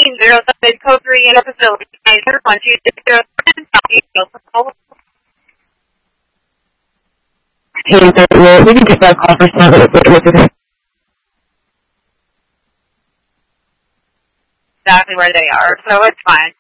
code 3 in a facility. Hey, so we can get that call for some exactly where they are, so it's fine.